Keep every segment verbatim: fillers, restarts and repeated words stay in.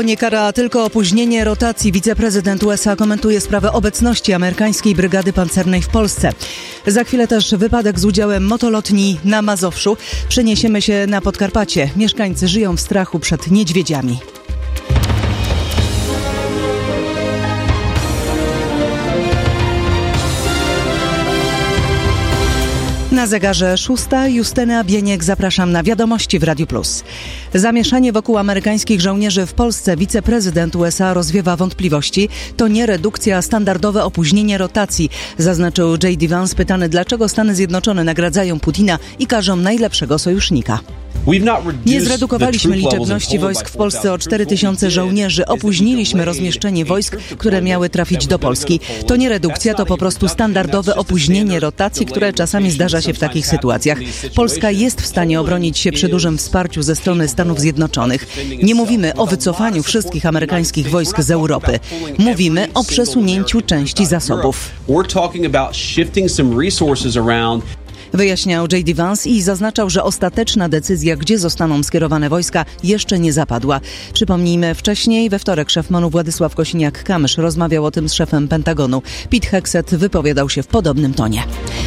To nie kara, a tylko opóźnienie rotacji. Wiceprezydent U S A komentuje sprawę obecności amerykańskiej brygady pancernej w Polsce. Za chwilę też wypadek z udziałem motolotni na Mazowszu. Przeniesiemy się na Podkarpacie. Mieszkańcy żyją w strachu przed niedźwiedziami. Na zegarze szósta. Justyna Bieniek, zapraszam na Wiadomości w Radiu Plus. Zamieszanie wokół amerykańskich żołnierzy w Polsce. Wiceprezydent U S A rozwiewa wątpliwości. To nie redukcja, a standardowe opóźnienie rotacji, zaznaczył J D Vance, pytany, dlaczego Stany Zjednoczone nagradzają Putina i każą najlepszego sojusznika. Nie zredukowaliśmy liczebności wojsk w Polsce o cztery tysiące żołnierzy. Opóźniliśmy rozmieszczenie wojsk, które miały trafić do Polski. To nie redukcja, to po prostu standardowe opóźnienie rotacji, które czasami zdarza się w takich sytuacjach. Polska jest w stanie obronić się przy dużym wsparciu ze strony Stanów Zjednoczonych. Nie mówimy o wycofaniu wszystkich amerykańskich wojsk z Europy. Mówimy o przesunięciu części zasobów. Wyjaśniał J D Vance i zaznaczał, że ostateczna decyzja, gdzie zostaną skierowane wojska, jeszcze nie zapadła. Przypomnijmy, wcześniej we wtorek szef M O N-u Władysław Kosiniak-Kamysz rozmawiał o tym z szefem Pentagonu. Pete Hegseth wypowiadał się w podobnym tonie.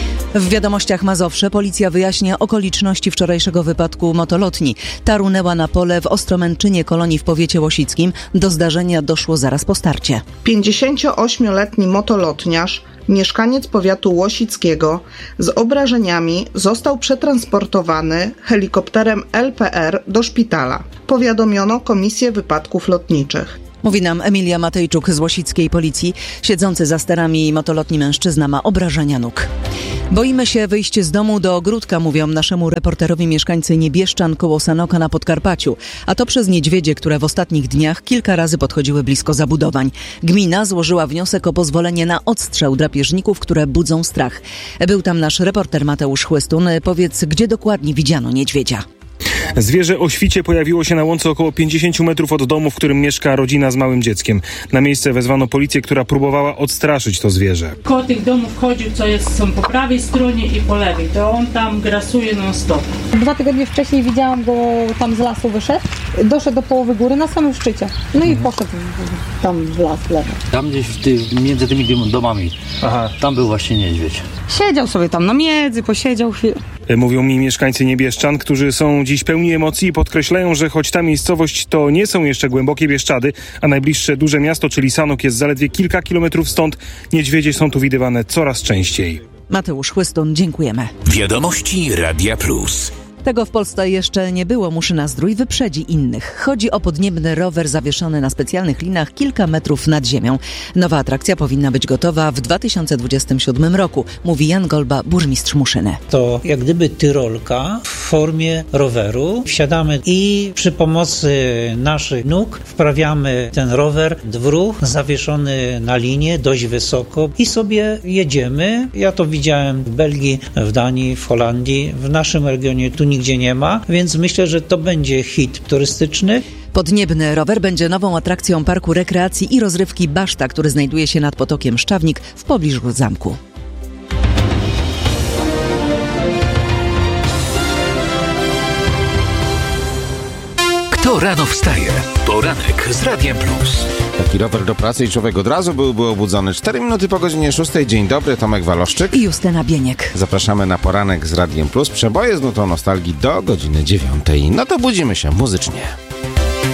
W Wiadomościach Mazowsze policja wyjaśnia okoliczności wczorajszego wypadku motolotni. Ta runęła na pole w Ostromęczynie, kolonii w powiecie łosickim. Do zdarzenia doszło zaraz po starcie. pięćdziesięcioośmioletni motolotniarz, mieszkaniec powiatu łosickiego, z obrażeniami został przetransportowany helikopterem L P R do szpitala. Powiadomiono Komisję Wypadków Lotniczych. Mówi nam Emilia Matejczuk z łosickiej policji. Siedzący za sterami motolotni mężczyzna ma obrażenia nóg. Boimy się wyjść z domu do ogródka, mówią naszemu reporterowi mieszkańcy Niebieszczan koło Sanoka na Podkarpaciu. A to przez niedźwiedzie, które w ostatnich dniach kilka razy podchodziły blisko zabudowań. Gmina złożyła wniosek o pozwolenie na odstrzał drapieżników, które budzą strach. Był tam nasz reporter Mateusz Chłystun. Powiedz, gdzie dokładnie widziano niedźwiedzia? Zwierzę o świcie pojawiło się na łące około pięćdziesiąt metrów od domu, w którym mieszka rodzina z małym dzieckiem. Na miejsce wezwano policję, która próbowała odstraszyć to zwierzę. Koło tych domów chodził, co jest, są po prawej stronie i po lewej. To on tam grasuje non stop. Dwa tygodnie wcześniej widziałam go, tam z lasu wyszedł. Doszedł do połowy góry na samym szczycie. No i mhm. poszedł tam w las w lewo. Tam gdzieś w ty, między tymi domami. Aha. Tam był właśnie niedźwiedź. Siedział sobie tam na miedzy, posiedział chwilę. Mówią mi mieszkańcy Niebieszczan, którzy są dziś pełni emocji i podkreślają, że choć ta miejscowość to nie są jeszcze głębokie Bieszczady, a najbliższe duże miasto, czyli Sanok, jest zaledwie kilka kilometrów stąd, niedźwiedzie są tu widywane coraz częściej. Mateusz Chłystun, dziękujemy. Wiadomości Radia Plus. Tego w Polsce jeszcze nie było. Muszyna-Zdrój wyprzedzi innych. Chodzi o podniebny rower zawieszony na specjalnych linach kilka metrów nad ziemią. Nowa atrakcja powinna być gotowa w dwa tysiące dwudziestym siódmym roku, mówi Jan Golba, burmistrz Muszyny. To jak gdyby tyrolka w formie roweru. Wsiadamy i przy pomocy naszych nóg wprawiamy ten rower w ruch, zawieszony na linie dość wysoko i sobie jedziemy. Ja to widziałem w Belgii, w Danii, w Holandii. W naszym regionie tu nigdzie nie ma, więc myślę, że to będzie hit turystyczny. Podniebny rower będzie nową atrakcją parku rekreacji i rozrywki Baszta, który znajduje się nad potokiem Szczawnik w pobliżu zamku. Kto rano wstaje? Poranek z Radiem Plus. Taki rower do pracy i człowiek od razu byłby obudzony. cztery minuty po godzinie szóstej. Dzień dobry, Tomek Waloszczyk i Justyna Bieniek. Zapraszamy na poranek z Radiem Plus. Przeboje z nutą nostalgii do godziny dziewiątej. No to budzimy się muzycznie.